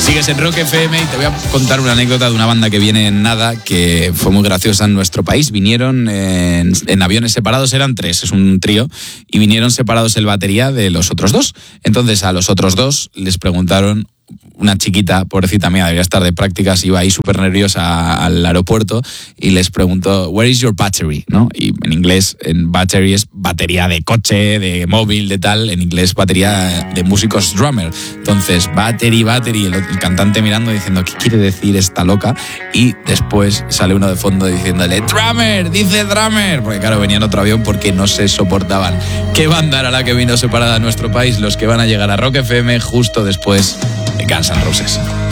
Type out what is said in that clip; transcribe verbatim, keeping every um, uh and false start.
Sigues en Rock F M y te voy a contar una anécdota de una banda que viene en nada, que fue muy graciosa en nuestro país. Vinieron en, en aviones separados, eran tres, es un trío, y vinieron separados el batería de los otros dos. Entonces a los otros dos les preguntaron, una chiquita, pobrecita mía, debía estar de prácticas, iba ahí súper nerviosa al aeropuerto y les preguntó, where is your battery? ¿No? Y en inglés, en battery es batería de coche, de móvil, de tal, en inglés batería de músicos drummer. Entonces, battery, battery, el, el cantante mirando diciendo, ¿qué quiere decir esta loca? Y después sale uno de fondo diciéndole, drummer, dice drummer, porque claro, venían otro avión porque no se soportaban. ¿Qué banda era la que vino separada a nuestro país? Los que van a llegar a Rock F M justo después de Guns N' Roses.